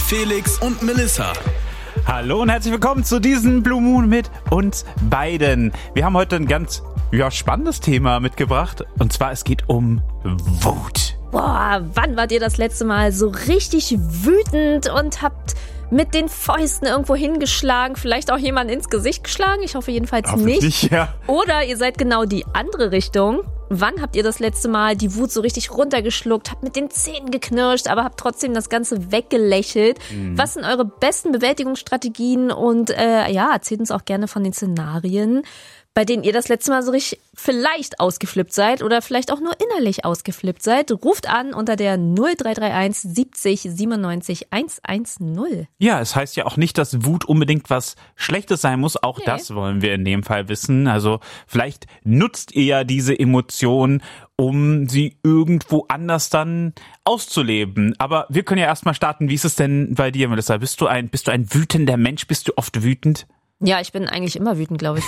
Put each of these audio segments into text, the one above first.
Felix und Melissa. Hallo und herzlich willkommen zu diesem Blue Moon mit uns beiden. Wir haben heute ein ganz spannendes Thema mitgebracht und zwar es geht um Wut. Boah, wann wart ihr das letzte Mal so richtig wütend und habt mit den Fäusten irgendwo hingeschlagen, vielleicht auch jemanden ins Gesicht geschlagen? Ich hoffe jedenfalls nicht. Ja. Oder ihr seid genau die andere Richtung. Wann habt ihr das letzte Mal die Wut so richtig runtergeschluckt, habt mit den Zähnen geknirscht, aber habt trotzdem das Ganze weggelächelt? Was sind eure besten Bewältigungsstrategien? Und erzählt uns auch gerne von den Szenarien, bei denen ihr das letzte Mal so richtig vielleicht ausgeflippt seid oder vielleicht auch nur innerlich ausgeflippt seid. Ruft an unter der 0331 70 97 110. Ja, es heißt ja auch nicht, dass Wut unbedingt was Schlechtes sein muss. Auch das wollen wir in dem Fall wissen. Also vielleicht nutzt ihr ja diese Emotion, um sie irgendwo anders dann auszuleben. Aber wir können ja erstmal starten. Wie ist es denn bei dir, Melissa? Bist du ein wütender Mensch? Bist du oft wütend? Ja, ich bin eigentlich immer wütend, glaube ich.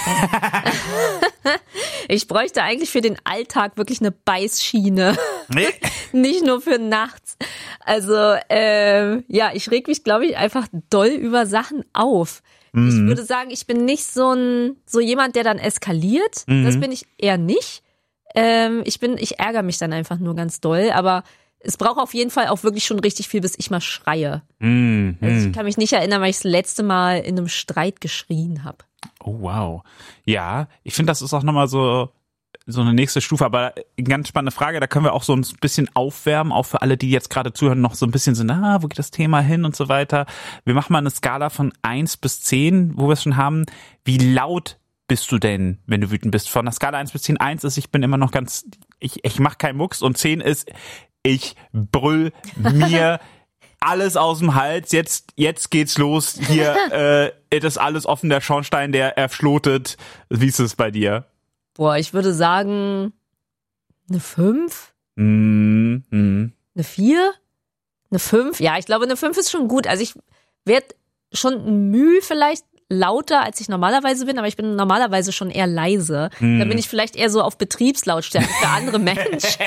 Ich bräuchte eigentlich für den Alltag wirklich eine Beißschiene. Nee. Nicht nur für nachts. Also, ich reg mich, glaube ich, einfach doll über Sachen auf. Ich würde sagen, ich bin nicht so jemand, der dann eskaliert. Das bin ich eher nicht. Ich ärgere mich dann einfach nur ganz doll, aber es braucht auf jeden Fall auch wirklich schon richtig viel, bis ich mal schreie. Also ich kann mich nicht erinnern, weil ich das letzte Mal in einem Streit geschrien habe. Oh, wow. Ja, ich finde, das ist auch nochmal so eine nächste Stufe, aber eine ganz spannende Frage, da können wir auch so ein bisschen aufwärmen, auch für alle, die jetzt gerade zuhören, noch so ein bisschen so, wo geht das Thema hin und so weiter. Wir machen mal eine Skala von 1 bis 10, wo wir es schon haben. Wie laut bist du denn, wenn du wütend bist? Von der Skala 1 bis 10, 1 ist, ich bin immer noch ich mach keinen Mucks und 10 ist, ich brüll mir alles aus dem Hals, jetzt geht's los, hier ist alles offen, der Schornstein, der erflotet. Wie ist es bei dir? Boah, ich würde sagen, eine 5? Eine 4? Eine 5? Ja, ich glaube, eine 5 ist schon gut. Also ich werde schon Mühe vielleicht lauter, als ich normalerweise bin, aber ich bin normalerweise schon eher leise. Da bin ich vielleicht eher so auf Betriebslautstärke für andere Menschen.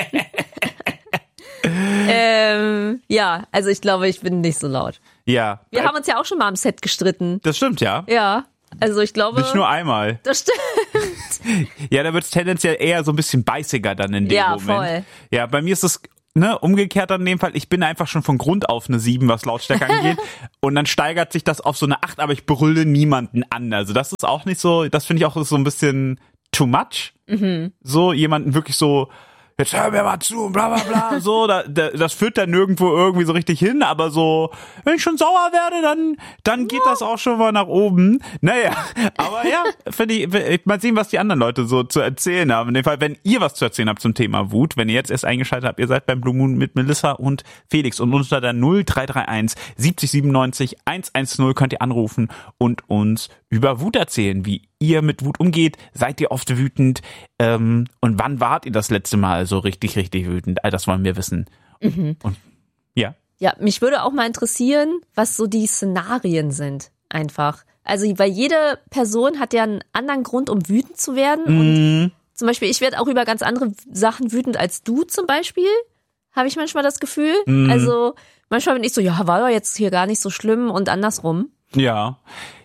Also ich glaube, ich bin nicht so laut. Ja. Wir haben uns ja auch schon mal am Set gestritten. Das stimmt, ja. Ja, also ich glaube... Nicht nur einmal. Das stimmt. Ja, da wird es tendenziell eher so ein bisschen beißiger dann in dem Moment. Voll. Ja, bei mir ist es umgekehrt an dem Fall. Ich bin einfach schon von Grund auf eine 7, was Lautstärke angeht. Und dann steigert sich das auf so eine 8, aber ich brülle niemanden an. Also das ist auch nicht so, das finde ich auch so ein bisschen too much. So jemanden wirklich so... Jetzt hör mir mal zu und bla bla bla, so, das führt dann nirgendwo irgendwie so richtig hin, aber so, wenn ich schon sauer werde, dann geht das auch schon mal nach oben. Naja, aber ja, finde ich, mal sehen, was die anderen Leute so zu erzählen haben. In dem Fall, wenn ihr was zu erzählen habt zum Thema Wut, wenn ihr jetzt erst eingeschaltet habt, ihr seid beim Blue Moon mit Melissa und Felix und unter der 0331 70 97 110 könnt ihr anrufen und uns über Wut erzählen, wie ihr mit Wut umgeht. Seid ihr oft wütend? Und wann wart ihr das letzte Mal so richtig, richtig wütend? All das wollen wir wissen. Und, ja. Ja, mich würde auch mal interessieren, was so die Szenarien sind, einfach. Also, weil jede Person hat ja einen anderen Grund, um wütend zu werden. Und zum Beispiel, ich werde auch über ganz andere Sachen wütend als du zum Beispiel. Habe ich manchmal das Gefühl. Also, manchmal bin ich so, ja, war doch jetzt hier gar nicht so schlimm und andersrum. Ja,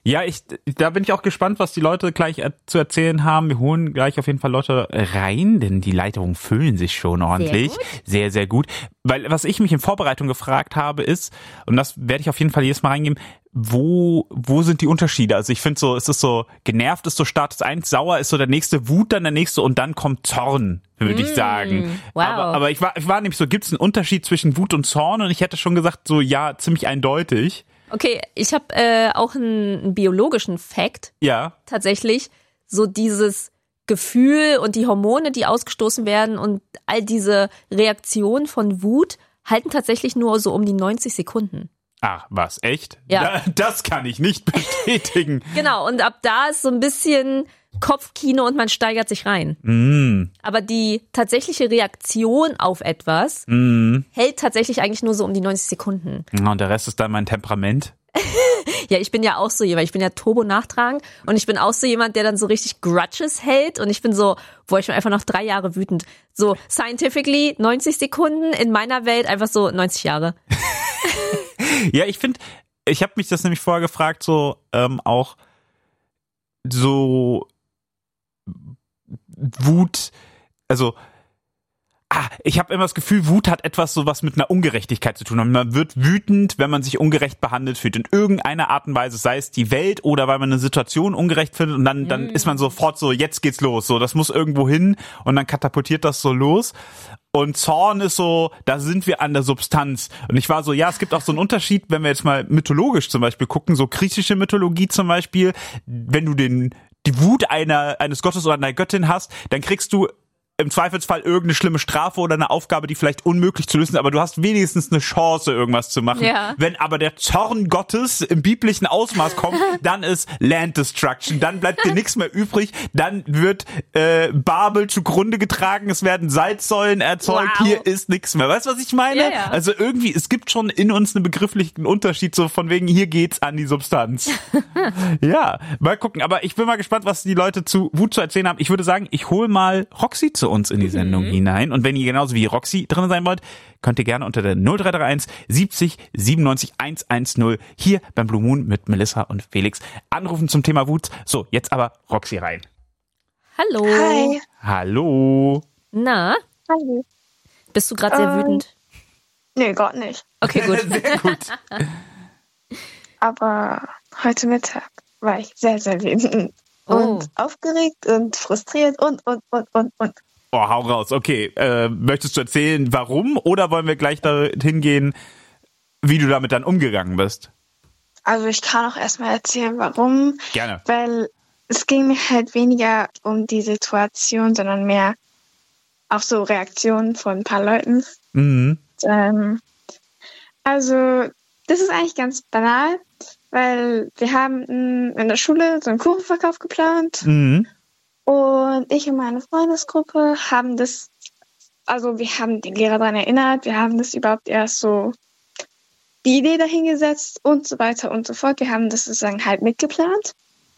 da bin ich auch gespannt, was die Leute gleich zu erzählen haben. Wir holen gleich auf jeden Fall Leute rein, denn die Leitungen füllen sich schon ordentlich. Sehr, sehr gut. Weil was ich mich in Vorbereitung gefragt habe ist, und das werde ich auf jeden Fall jedes Mal reingeben, wo sind die Unterschiede? Also ich finde so, es ist so, genervt ist so Status 1, sauer ist so der nächste, Wut dann der nächste und dann kommt Zorn, würde ich sagen. Wow. Aber ich war nämlich so, gibt es einen Unterschied zwischen Wut und Zorn? Und ich hätte schon gesagt, so ja, ziemlich eindeutig. Okay, ich habe auch einen biologischen Fact. Ja. Tatsächlich. So dieses Gefühl und die Hormone, die ausgestoßen werden und all diese Reaktionen von Wut halten tatsächlich nur so um die 90 Sekunden. Ach, was, echt? Ja. Das kann ich nicht bestätigen. Genau, und ab da ist so ein bisschen Kopfkino und man steigert sich rein. Aber die tatsächliche Reaktion auf etwas hält tatsächlich eigentlich nur so um die 90 Sekunden. Und der Rest ist dann mein Temperament? Ja, ich bin ja auch so jemand, ich bin ja turbo-nachtragend und ich bin auch so jemand, der dann so richtig Grudges hält und ich bin so, ich bin einfach noch 3 Jahre wütend. So scientifically 90 Sekunden, in meiner Welt einfach so 90 Jahre. Ja, ich habe mich das nämlich vorher gefragt, so auch so Wut, also ich habe immer das Gefühl, Wut hat etwas so was mit einer Ungerechtigkeit zu tun. Und man wird wütend, wenn man sich ungerecht behandelt fühlt. In irgendeiner Art und Weise, sei es die Welt oder weil man eine Situation ungerecht findet und dann ist man sofort so, jetzt geht's los. So, das muss irgendwo hin und dann katapultiert das so los. Und Zorn ist so, da sind wir an der Substanz. Und ich war so, ja, es gibt auch so einen Unterschied, wenn wir jetzt mal mythologisch zum Beispiel gucken, so griechische Mythologie zum Beispiel, wenn du die Wut eines Gottes oder einer Göttin hast, dann kriegst du im Zweifelsfall irgendeine schlimme Strafe oder eine Aufgabe, die vielleicht unmöglich zu lösen ist, aber du hast wenigstens eine Chance, irgendwas zu machen. Ja. Wenn aber der Zorn Gottes im biblischen Ausmaß kommt, dann ist Land Destruction, dann bleibt dir nichts mehr übrig, dann wird Babel zugrunde getragen, es werden Salzsäulen erzeugt, Hier ist nichts mehr. Weißt du, was ich meine? Ja, ja. Also irgendwie, es gibt schon in uns einen begrifflichen Unterschied, so von wegen, hier geht's an die Substanz. Ja, mal gucken. Aber ich bin mal gespannt, was die Leute zu Wut zu erzählen haben. Ich würde sagen, ich hole mal Roxy zu uns in die Sendung hinein. Und wenn ihr genauso wie Roxy drin sein wollt, könnt ihr gerne unter der 0331 70 97 110 hier beim Blue Moon mit Melissa und Felix anrufen zum Thema Wut. So, jetzt aber Roxy rein. Hallo. Hi. Hallo. Na, Hallo. bist du gerade sehr wütend? Nee, Gott nicht. Okay, gut. Sehr gut. Aber heute Mittag war ich sehr, sehr wütend. Und aufgeregt und frustriert und. Oh, hau raus. Okay, möchtest du erzählen, warum? Oder wollen wir gleich dahin gehen, wie du damit dann umgegangen bist? Also ich kann auch erstmal erzählen, warum. Gerne. Weil es ging mir halt weniger um die Situation, sondern mehr auf so Reaktionen von ein paar Leuten. Mhm. Also das ist eigentlich ganz banal, weil wir haben in der Schule so einen Kuchenverkauf geplant. Mhm. Und ich und meine Freundesgruppe haben wir haben den Lehrer daran erinnert, wir haben das überhaupt erst so die Idee dahingesetzt und so weiter und so fort. Wir haben das sozusagen halt mitgeplant.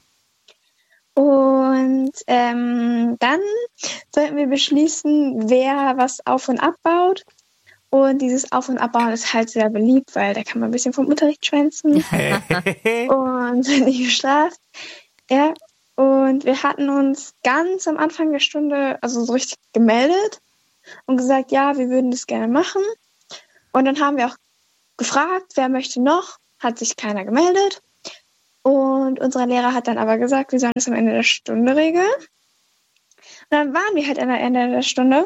Und dann sollten wir beschließen, wer was auf- und abbaut. Und dieses Auf- und Abbauen ist halt sehr beliebt, weil da kann man ein bisschen vom Unterricht schwänzen und nicht gestraft. Ja. Und wir hatten uns ganz am Anfang der Stunde, also so richtig gemeldet und gesagt, ja, wir würden das gerne machen. Und dann haben wir auch gefragt, wer möchte noch, hat sich keiner gemeldet. Und unser Lehrer hat dann aber gesagt, wir sollen das am Ende der Stunde regeln. Und dann waren wir halt am Ende der Stunde.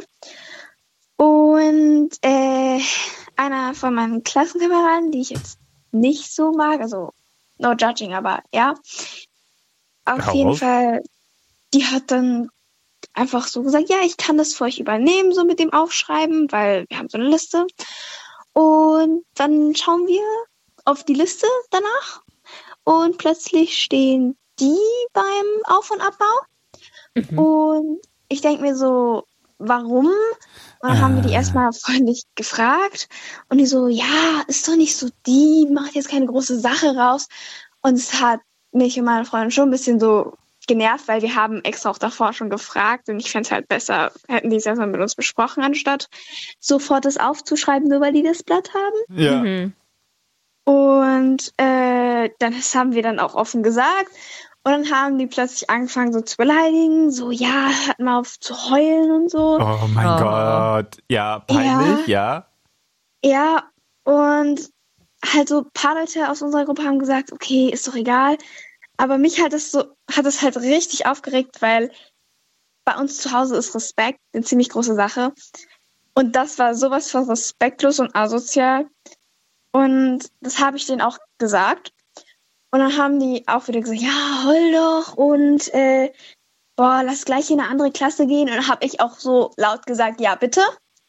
Und einer von meinen Klassenkameraden, die ich jetzt nicht so mag, also no judging, aber ja, auf jeden Fall, die hat dann einfach so gesagt, ja, ich kann das für euch übernehmen, so mit dem Aufschreiben, weil wir haben so eine Liste. Und dann schauen wir auf die Liste danach und plötzlich stehen die beim Auf- und Abbau. Und ich denke mir so, warum? Und dann haben wir die erstmal freundlich gefragt und die so, ja, ist doch nicht so die, macht jetzt keine große Sache raus. Und es hat mich und meine Freundin schon ein bisschen so genervt, weil wir haben extra auch davor schon gefragt und ich fände es halt besser, hätten die es erstmal mit uns besprochen, anstatt sofort das aufzuschreiben, nur weil die das Blatt haben. Ja. Mhm. Und das haben wir dann auch offen gesagt. Und dann haben die plötzlich angefangen so zu beleidigen, so, ja, hört mal auf zu heulen und so. Oh mein Gott. Ja, peinlich, ja. Ja, und halt so ein paar Leute aus unserer Gruppe haben gesagt, okay, ist doch egal. Aber mich hat es halt richtig aufgeregt, weil bei uns zu Hause ist Respekt eine ziemlich große Sache. Und das war sowas von respektlos und asozial. Und das habe ich denen auch gesagt. Und dann haben die auch wieder gesagt, ja, heul doch und lass gleich in eine andere Klasse gehen. Und dann habe ich auch so laut gesagt, ja, bitte.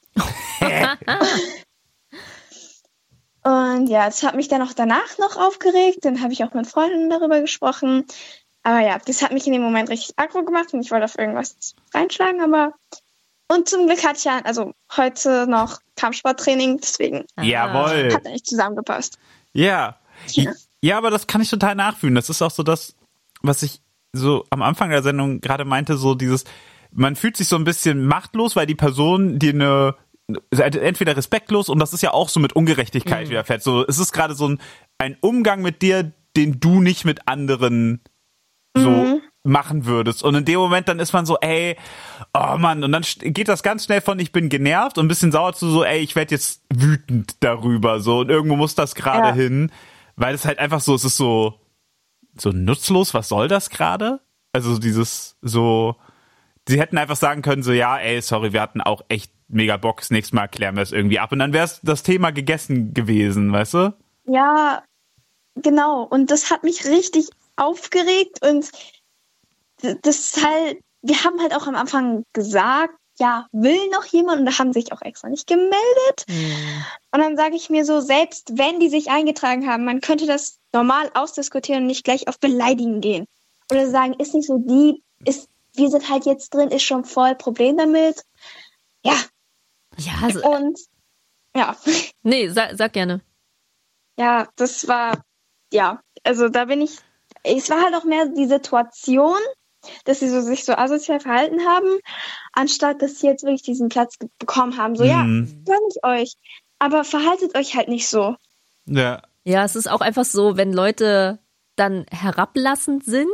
Und ja, das hat mich dann auch danach noch aufgeregt. Dann habe ich auch mit Freunden darüber gesprochen. Aber ja, das hat mich in dem Moment richtig aggro gemacht und ich wollte auf irgendwas reinschlagen. Und zum Glück hatte ich ja, also heute noch Kampfsporttraining, deswegen Jawohl. hat er nicht zusammengepasst. Ja. Ja, aber das kann ich total nachfühlen. Das ist auch so das, was ich so am Anfang der Sendung gerade meinte, so dieses, man fühlt sich so ein bisschen machtlos, weil die Person dir entweder respektlos, und das ist ja auch so mit Ungerechtigkeit widerfährt. So, es ist gerade so ein Umgang mit dir, den du nicht mit anderen so machen würdest. Und in dem Moment dann ist man so, ey, oh Mann, und dann geht das ganz schnell von ich bin genervt und ein bisschen sauer zu so, ey, ich werde jetzt wütend darüber, so, und irgendwo muss das gerade hin, weil es halt einfach so, es ist so nutzlos, was soll das gerade? Also dieses so, sie hätten einfach sagen können, so, ja, ey, sorry, wir hatten auch echt mega Bock, das nächste Mal klären wir es irgendwie ab, und dann wäre das Thema gegessen gewesen, weißt du? Ja, genau, und das hat mich richtig aufgeregt, und das ist halt, wir haben halt auch am Anfang gesagt, ja, will noch jemand, und da haben sich auch extra nicht gemeldet. Und dann sage ich mir so, selbst wenn die sich eingetragen haben, man könnte das normal ausdiskutieren und nicht gleich auf Beleidigen gehen. Oder sagen, ist nicht so deep, wir sind halt jetzt drin, ist schon voll Problem damit. Ja. Ja, also, und ja. Nee, sag gerne. Ja, das war, ja, also da bin ich, es war halt auch mehr die Situation, dass sie sich so asozial verhalten haben, anstatt dass sie jetzt wirklich diesen Platz bekommen haben. So, ja, gönn ich euch, aber verhaltet euch halt nicht so. Ja. Ja, es ist auch einfach so, wenn Leute dann herablassend sind,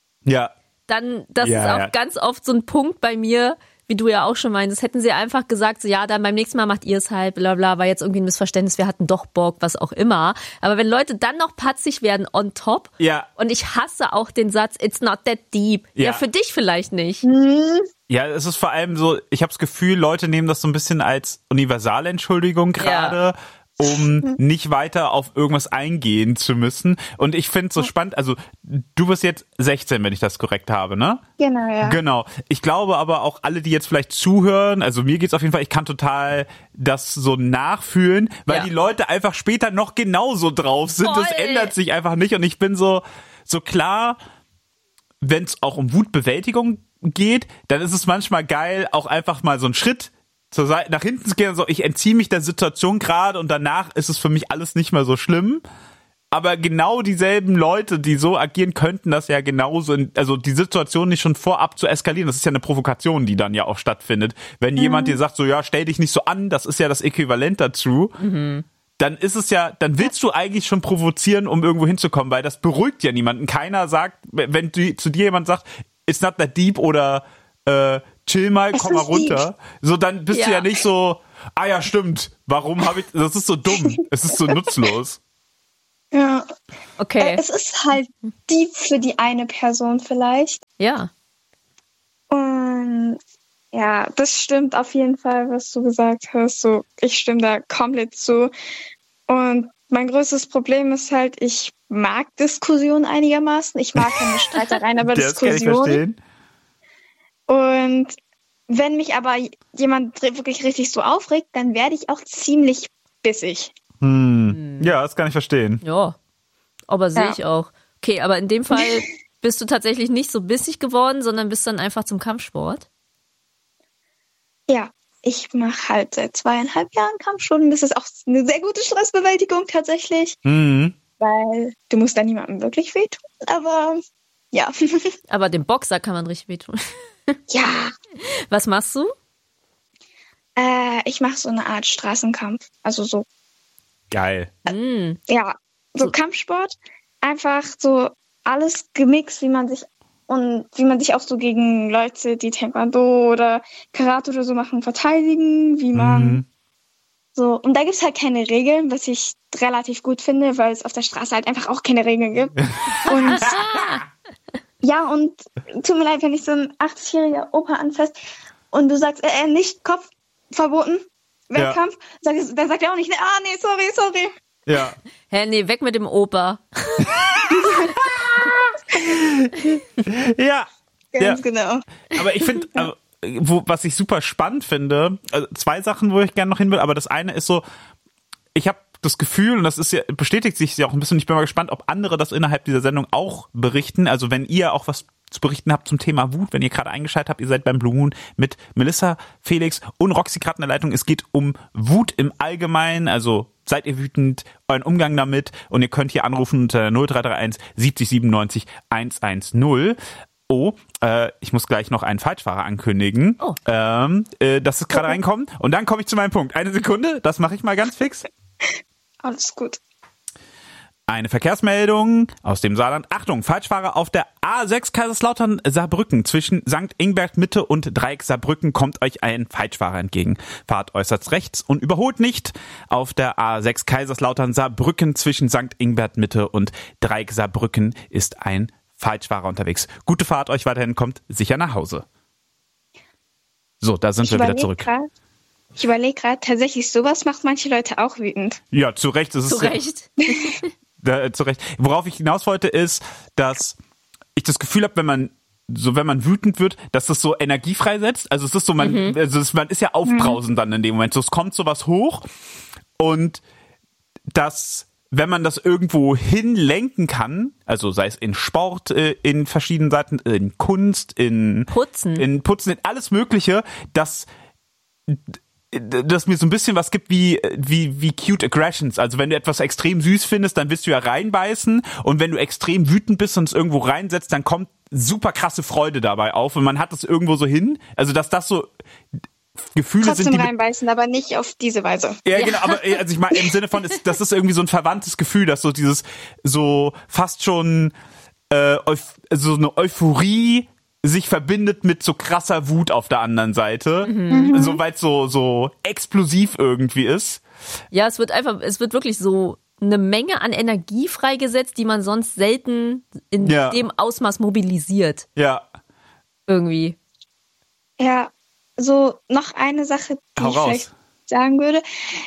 dann, das ist auch ganz oft so ein Punkt bei mir, wie du ja auch schon meintest, hätten sie einfach gesagt, so, ja, dann beim nächsten Mal macht ihr es halt, bla bla, war jetzt irgendwie ein Missverständnis, wir hatten doch Bock, was auch immer. Aber wenn Leute dann noch patzig werden on top, und ich hasse auch den Satz, it's not that deep. Ja, für dich vielleicht nicht. Ja, es ist vor allem so, ich habe das Gefühl, Leute nehmen das so ein bisschen als Universalentschuldigung gerade, um nicht weiter auf irgendwas eingehen zu müssen. Und ich finde es so spannend, also du bist jetzt 16, wenn ich das korrekt habe, ne? Genau, ja. Genau. Ich glaube aber auch alle, die jetzt vielleicht zuhören, also mir geht's auf jeden Fall, ich kann total das so nachfühlen, weil die Leute einfach später noch genauso drauf sind. Das ändert sich einfach nicht, und ich bin so klar, wenn es auch um Wutbewältigung geht, dann ist es manchmal geil, auch einfach mal so einen Schritt zur Seite, nach hinten zu gehen, so, ich entziehe mich der Situation gerade, und danach ist es für mich alles nicht mehr so schlimm. Aber genau dieselben Leute, die so agieren, könnten das ja genauso, also die Situation nicht schon vorab zu eskalieren. Das ist ja eine Provokation, die dann ja auch stattfindet. Wenn jemand dir sagt, so, ja, stell dich nicht so an, das ist ja das Äquivalent dazu, dann ist es ja, dann willst du eigentlich schon provozieren, um irgendwo hinzukommen, weil das beruhigt ja niemanden. Keiner sagt, wenn zu dir jemand sagt, it's not that deep, oder chill mal, komm mal runter. So, dann bist du ja nicht so, ah ja, stimmt, warum habe ich, das ist so dumm, es ist so nutzlos. Ja. Okay. Es ist halt deep für die eine Person vielleicht. Ja. Und ja, das stimmt auf jeden Fall, was du gesagt hast. So, ich stimme da komplett zu. Und mein größtes Problem ist halt, ich mag Diskussionen einigermaßen. Ich mag keine Streitereien, aber das Diskussionen. Kann ich verstehen. Und wenn mich aber jemand wirklich richtig so aufregt, dann werde ich auch ziemlich bissig. Ja, das kann ich verstehen. Ja, aber sehe ich auch. Okay, aber in dem Fall bist du tatsächlich nicht so bissig geworden, sondern bist dann einfach zum Kampfsport? Ja, ich mache halt seit 2,5 Jahren Kampfsport, und das ist auch eine sehr gute Stressbewältigung tatsächlich, weil du musst da niemandem wirklich wehtun, aber ja. Aber dem Boxer kann man richtig wehtun. Ja. Was machst du? Ich mache so eine Art Straßenkampf, also so. Geil. Ja, so Kampfsport, einfach so alles gemixt, wie man sich auch so gegen Leute, die Taekwondo oder Karate oder so machen, verteidigen, wie man so. Und da gibt's halt keine Regeln, was ich relativ gut finde, weil es auf der Straße halt einfach auch keine Regeln gibt. Und ja, und tut mir leid, wenn ich so ein 80-jähriger Opa anfasst und du sagst, nicht Kopf verboten, Wettkampf, dann sagt er auch nicht, nee, sorry. Ja. Hä, nee, weg mit dem Opa. Ja. Ganz genau. Aber ich finde, was ich super spannend finde, also 2 Sachen, wo ich gerne noch hin will, aber das eine ist so, ich habe das Gefühl, und das ist ja, bestätigt sich ja auch ein bisschen, ich bin mal gespannt, ob andere das innerhalb dieser Sendung auch berichten, also wenn ihr auch was zu berichten habt zum Thema Wut, wenn ihr gerade eingeschaltet habt, ihr seid beim Blue Moon mit Melissa, Felix und Roxy gerade in der Leitung. Es geht um Wut im Allgemeinen, also seid ihr wütend, euren Umgang damit und ihr könnt hier anrufen unter 0331 70 97 110. Oh, ich muss gleich noch einen Falschfahrer ankündigen. Oh. Das ist gerade reinkommen. Und dann komme ich zu meinem Punkt. Eine Sekunde, das mache ich mal ganz fix. Alles gut. Eine Verkehrsmeldung aus dem Saarland. Achtung, Falschfahrer auf der A6 Kaiserslautern-Saarbrücken. Zwischen St. Ingbert Mitte und Dreieck Saarbrücken kommt euch ein Falschfahrer entgegen. Fahrt äußerst rechts und überholt nicht. Auf der A6 Kaiserslautern-Saarbrücken zwischen St. Ingbert Mitte und Dreieck Saarbrücken ist ein Falschfahrer unterwegs. Gute Fahrt euch weiterhin, kommt sicher nach Hause. So, da sind wir wieder zurück. Ich überlege gerade, tatsächlich sowas macht manche Leute auch wütend. Ja, zu Recht. Zu Recht. Zu Recht. Worauf ich hinaus wollte, ist, dass ich das Gefühl habe, wenn man wütend wird, dass das so Energie freisetzt. Also es ist so, man ist ja aufbrausend dann in dem Moment. So, es kommt sowas hoch und das, wenn man das irgendwo hinlenken kann, also sei es in Sport, in verschiedenen Seiten, in Kunst, in Putzen, in alles Mögliche, dass mir so ein bisschen was gibt wie cute aggressions. Also wenn du etwas extrem süß findest, dann willst du ja reinbeißen und wenn du extrem wütend bist und es irgendwo reinsetzt, dann kommt super krasse Freude dabei auf und man hat das irgendwo so hin. Also dass das so Gefühle trotzdem sind, die reinbeißen, aber nicht auf diese Weise. Ja, genau, aber also ich meine im Sinne von, das ist irgendwie so ein verwandtes Gefühl, dass so dieses so fast schon so eine Euphorie sich verbindet mit so krasser Wut auf der anderen Seite, so weil es so explosiv irgendwie ist. Ja, es wird wirklich so eine Menge an Energie freigesetzt, die man sonst selten in dem Ausmaß mobilisiert. Ja. Irgendwie. Ja, so noch eine Sache, die ich vielleicht sagen würde.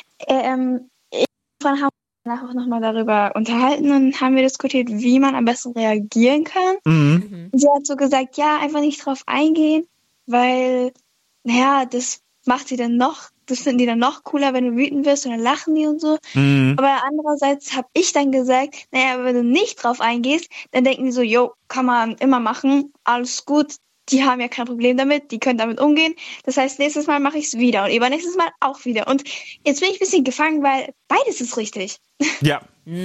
Irgendwann haben wir auch nochmal darüber unterhalten und haben wir diskutiert, wie man am besten reagieren kann. Mhm. Sie hat so gesagt, ja, einfach nicht drauf eingehen, weil, das finden die dann noch cooler, wenn du wütend wirst und dann lachen die und so. Mhm. Aber andererseits habe ich dann gesagt, wenn du nicht drauf eingehst, dann denken die so, kann man immer machen, alles gut, die haben ja kein Problem damit, die können damit umgehen. Das heißt, nächstes Mal mache ich es wieder und übernächstes Mal auch wieder. Und jetzt bin ich ein bisschen gefangen, weil beides ist richtig. Ja.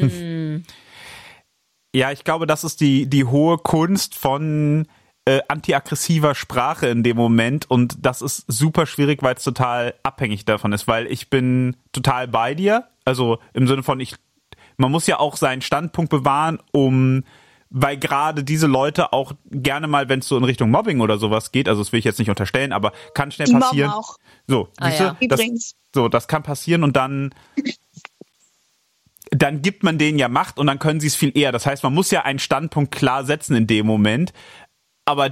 Ja, ich glaube, das ist die hohe Kunst von antiaggressiver Sprache in dem Moment und das ist super schwierig, weil es total abhängig davon ist, weil ich bin total bei dir, also im Sinne von man muss ja auch seinen Standpunkt bewahren, weil gerade diese Leute auch gerne mal, wenn es so in Richtung Mobbing oder sowas geht, also das will ich jetzt nicht unterstellen, aber kann schnell passieren. Die mobben auch. So, siehst du, das kann passieren und dann gibt man denen ja Macht und dann können sie es viel eher. Das heißt, man muss ja einen Standpunkt klar setzen in dem Moment,